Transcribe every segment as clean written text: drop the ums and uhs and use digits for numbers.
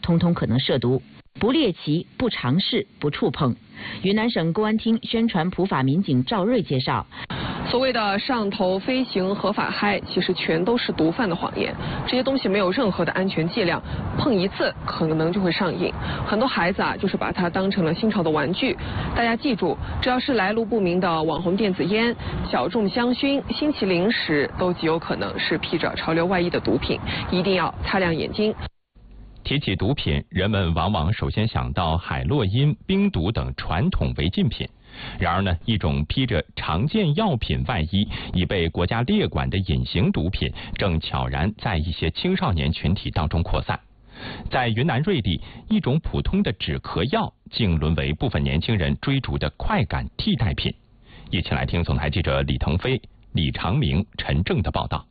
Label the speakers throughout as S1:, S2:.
S1: 通通可能涉毒。不猎奇、不尝试、不触碰。云南省公安厅宣传普法民警赵瑞介绍，
S2: 所谓的上头飞行合法嗨，其实全都是毒贩的谎言。这些东西没有任何的安全剂量，碰一次可能就会上瘾。很多孩子就是把它当成了新潮的玩具。大家记住，只要是来路不明的网红电子烟、小众香薰、新奇零食，都极有可能是披着潮流外衣的毒品，一定要擦亮眼睛。
S3: 提起毒品，人们往往首先想到海洛因、冰毒等传统违禁品。然而呢，一种披着常见药品外衣、已被国家列管的隐形毒品，正悄然在一些青少年群体当中扩散。在云南瑞丽，一种普通的止咳药竟沦为部分年轻人追逐的快感替代品。一起来听总台记者李腾飞、李长明、陈正的报道。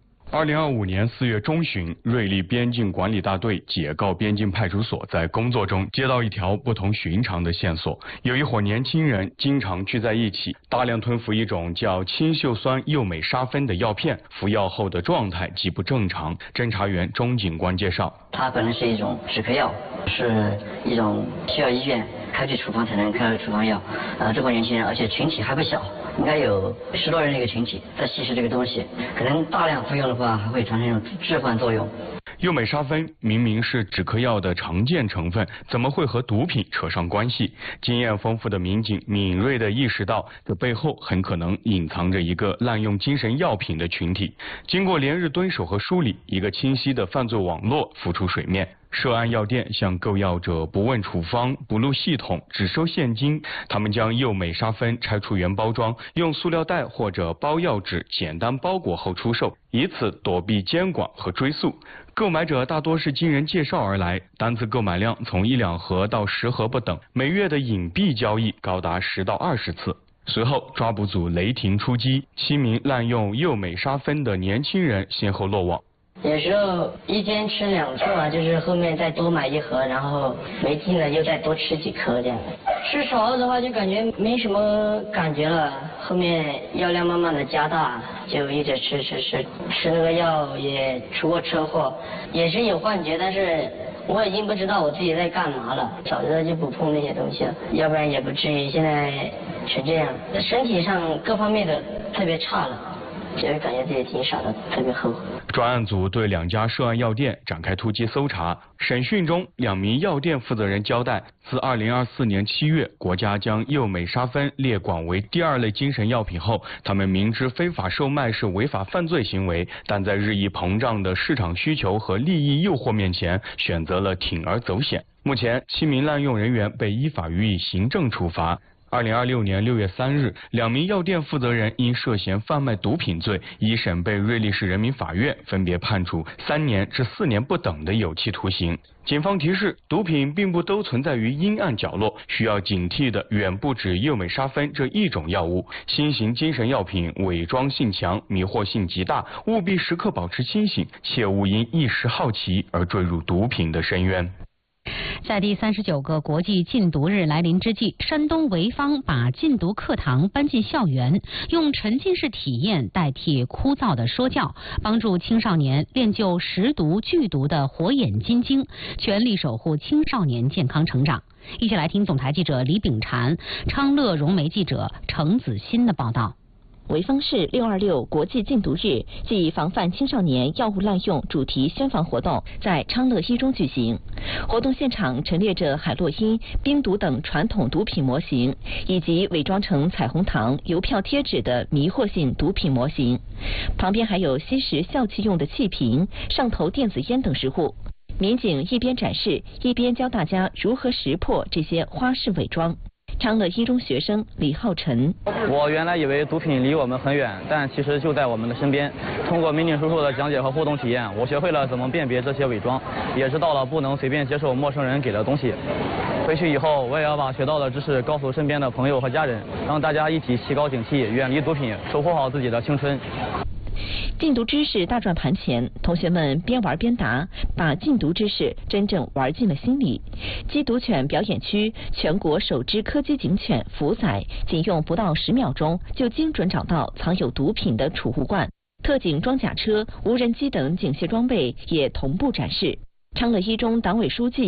S4: 2025年4月中旬，瑞丽边境管理大队解告边境派出所在工作中接到一条不同寻常的线索：有一伙年轻人经常聚在一起，大量吞服一种叫氢溴酸右美沙芬的药片，服药后的状态极不正常。侦查员钟警官介绍，
S5: 它本身是一种止咳药，是一种需要医院开具处方才能开的处方药。这伙年轻人，而且群体还不小，应该有10多人的一个群体在吸食这个东西，可能大量服用的话还会产生一种致幻作用。
S4: 右美沙芬明明是止咳药的常见成分，怎么会和毒品扯上关系？经验丰富的民警敏锐地意识到，这背后很可能隐藏着一个滥用精神药品的群体。经过连日蹲守和梳理，一个清晰的犯罪网络浮出水面。涉案药店向购药者不问处方、不录系统，只收现金。他们将右美沙芬拆出原包装，用塑料袋或者包药纸简单包裹后出售，以此躲避监管和追诉。购买者大多是经人介绍而来，单次购买量从1两盒到10盒不等，每月的隐蔽交易高达10到20次。随后，抓捕组雷霆出击，7名滥用右美沙芬的年轻人先后落网。
S5: 有时候一天吃2次嘛，就是后面再多买1盒，然后没劲了又再多吃几颗这样。吃少了的话就感觉没什么感觉了，后面药量慢慢的加大，就一直吃那个药也出过车祸，也是有幻觉，但是我已经不知道我自己在干嘛了，早知道就不碰那些东西了，要不然也不至于现在成这样，身体上各方面的特别差了。就是感觉自己挺傻的，特别后悔。
S4: 专案组对2家涉案药店展开突击搜查。审讯中，2名药店负责人交代，自2024年7月，国家将右美沙芬列管为第2类精神药品后，他们明知非法售卖是违法犯罪行为，但在日益膨胀的市场需求和利益诱惑面前，选择了铤而走险。目前，7名滥用人员被依法予以行政处罚。2026年6月3日，2名药店负责人因涉嫌贩卖毒品罪，一审被瑞丽市人民法院分别判处3年至4年不等的有期徒刑。警方提示，毒品并不都存在于阴暗角落，需要警惕的远不止右美沙芬这一种药物。新型精神药品伪装性强，迷惑性极大，务必时刻保持清醒，切勿因一时好奇而坠入毒品的深渊。
S6: 在第39个国际禁毒日来临之际，山东潍坊把禁毒课堂搬进校园，用沉浸式体验代替枯燥的说教，帮助青少年练就识毒拒毒的火眼金睛，全力守护青少年健康成长。一起来听总台记者李秉婵、昌乐融媒记者程子欣的报道。
S1: 潍坊市626国际禁毒日暨防范青少年药物滥用主题宣传活动在昌乐一中举行。活动现场陈列着海洛因、冰毒等传统毒品模型，以及伪装成彩虹糖、邮票贴纸的迷惑性毒品模型。旁边还有吸食笑气用的气瓶、上头电子烟等实物。民警一边展示，一边教大家如何识破这些花式伪装。昌乐一中学生李浩晨，
S7: 我原来以为毒品离我们很远，但其实就在我们的身边。通过民警叔叔的讲解和互动体验，我学会了怎么辨别这些伪装，也知道了不能随便接受陌生人给的东西。回去以后，我也要把学到的知识告诉身边的朋友和家人，让大家一起提高警惕，远离毒品，守护好自己的青春。
S1: 禁毒知识大转盘前，同学们边玩边答，把禁毒知识真正玩进了心里。缉毒犬表演区，全国首支柯基警犬福仔，仅用不到10秒钟就精准找到藏有毒品的储物罐。特警装甲车、无人机等警械装备也同步展示。昌乐一中党委书记